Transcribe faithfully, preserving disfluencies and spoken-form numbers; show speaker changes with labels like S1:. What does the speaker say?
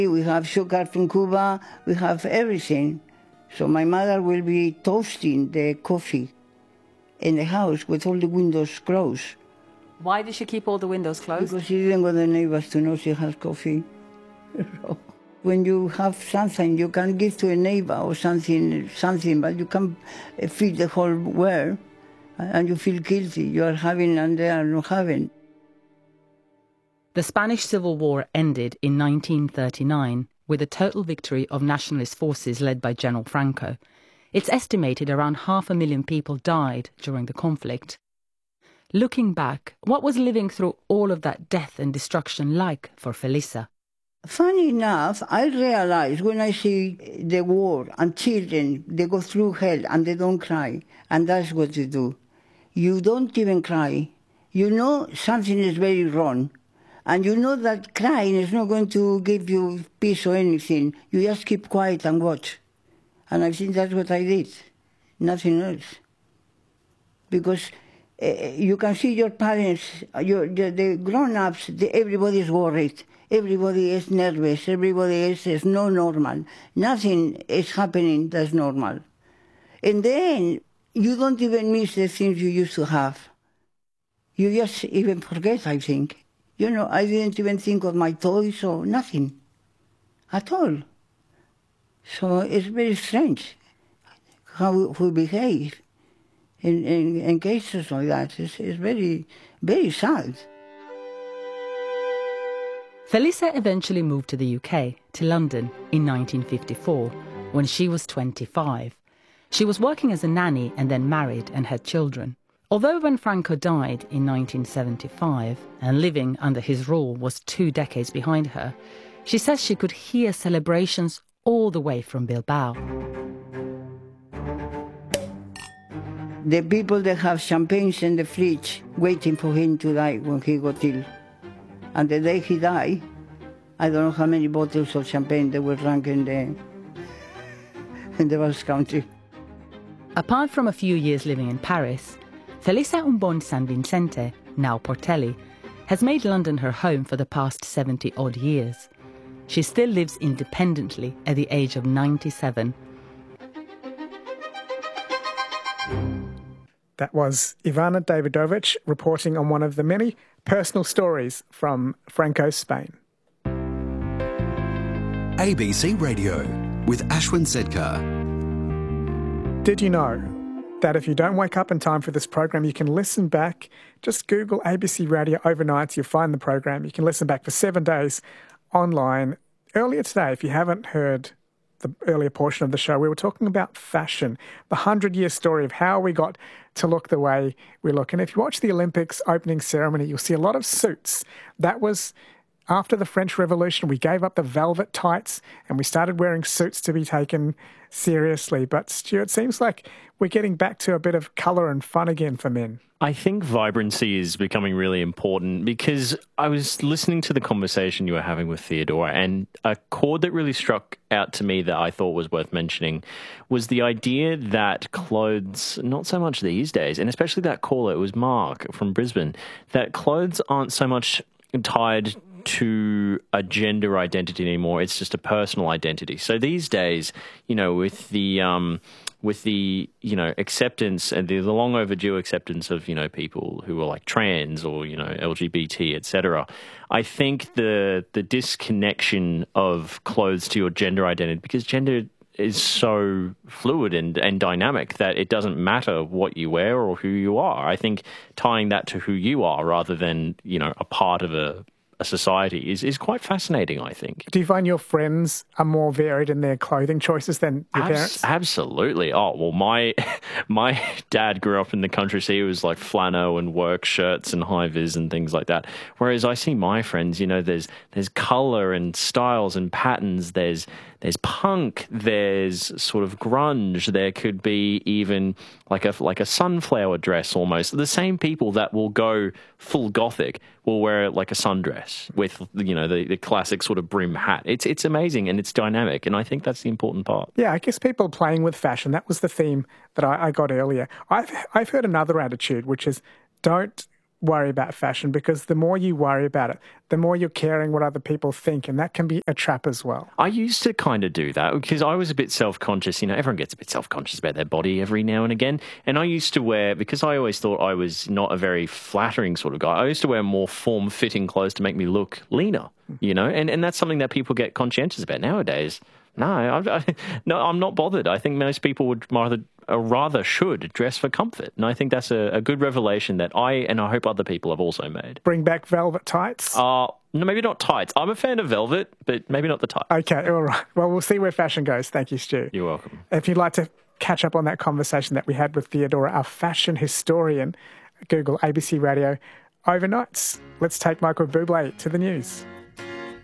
S1: We have sugar from Cuba, we have everything. So my mother will be toasting the coffee in the house with all the windows closed.
S2: Why does she keep all the windows closed?
S1: Because she didn't want the neighbors to know she has coffee. So when you have something you can give to a neighbor or something, something, but you can't feed the whole world, and you feel guilty. You are having and they are not having.
S2: The Spanish Civil War ended in nineteen thirty-nine with a total victory of nationalist forces led by General Franco. It's estimated around half a million people died during the conflict. Looking back, what was living through all of that death and destruction like for Felisa?
S1: Funny enough, I realize when I see the war and children, they go through hell and they don't cry. And that's what you do. You don't even cry. You know something is very wrong. And you know that crying is not going to give you peace or anything. You just keep quiet and watch. And I think that's what I did. Nothing else. Because uh, you can see your parents, your, the, the grown-ups, the, everybody is worried. Everybody is nervous. Everybody is, is no normal. Nothing is happening that's normal. In the end, you don't even miss the things you used to have. You just even forget, I think. You know, I didn't even think of my toys or nothing at all. So it's very strange how we behave in, in, in cases like that. It's, it's very, very sad.
S2: Felisa eventually moved to the U K, to London, in nineteen fifty-four, when she was twenty-five. She was working as a nanny and then married and had children. Although when Franco died in nineteen seventy-five and living under his rule was two decades behind her, she says she could hear celebrations all the way from Bilbao.
S1: The people that have champagnes in the fridge waiting for him to die when he got ill. And the day he died, I don't know how many bottles of champagne they were drunk in the, in the Basque Country.
S2: Apart from a few years living in Paris, Felisa Umbon San Vicente, now Portelli, has made London her home for the past seventy-odd years. She still lives independently at the age of ninety-seven.
S3: That was Ivana Davidovich reporting on one of the many personal stories from Franco's Spain.
S4: A B C Radio with Ashwin Sedkar.
S3: Did you know that if you don't wake up in time for this program, you can listen back? Just Google A B C Radio overnight, you'll find the program. You can listen back for seven days online. Earlier today, if you haven't heard the earlier portion of the show, we were talking about fashion, the hundred-year story of how we got to look the way we look. And if you watch the Olympics opening ceremony, you'll see a lot of suits. That was after the French Revolution. We gave up the velvet tights and we started wearing suits to be taken seriously. But Stuart, it seems like we're getting back to a bit of colour and fun again for men.
S5: I think vibrancy is becoming really important because I was listening to the conversation you were having with Theodora, and a chord that really struck out to me that I thought was worth mentioning was the idea that clothes, not so much these days, and especially that caller, it was Mark from Brisbane, that clothes aren't so much tied to a gender identity anymore. It's just a personal identity. So these days, you know, with the um, with the you know acceptance and the, the long overdue acceptance of you know people who are like trans or you know L G B T, et cetera, I think the the disconnection of clothes to your gender identity, because gender is so fluid and, and dynamic that it doesn't matter what you wear or who you are. I think tying that to who you are rather than you know a part of a a society is, is quite fascinating, I think.
S3: Do you find your friends are more varied in their clothing choices than your
S5: Abs-
S3: parents?
S5: Absolutely. Oh, well, my my dad grew up in the country, so he was like flannel and work shirts and high-vis and things like that. Whereas I see my friends, you know, there's there's colour and styles and patterns, there's there's punk, there's sort of grunge, there could be even like a like a sunflower dress almost. The same people that will go full gothic will wear like a sundress with, you know, the, the classic sort of brim hat. It's it's amazing and it's dynamic, and I think that's the important part.
S3: Yeah, I guess people playing with fashion, that was the theme that I, I got earlier. I've I've heard another attitude, which is don't worry about fashion, because the more you worry about it, the more you're caring what other people think, and that can be a trap as well.
S5: I used to kind of do that because I was a bit self-conscious. You know, everyone gets a bit self-conscious about their body every now and again. And I used to wear, because I always thought I was not a very flattering sort of guy, I used to wear more form-fitting clothes to make me look leaner, you know, and, and that's something that people get conscientious about nowadays. No, I, I, no, I'm not bothered. I think most people would rather, or rather should dress for comfort. And I think that's a, a good revelation that I, and I hope other people have also made.
S3: Bring back velvet tights?
S5: Uh, no, maybe not tights. I'm a fan of velvet, but maybe not the tights.
S3: Okay, all right. Well, we'll see where fashion goes. Thank you, Stu.
S5: You're welcome.
S3: If you'd like to catch up on that conversation that we had with Theodora, our fashion historian, Google A B C Radio Overnights. Let's take Michael Bublé to the news.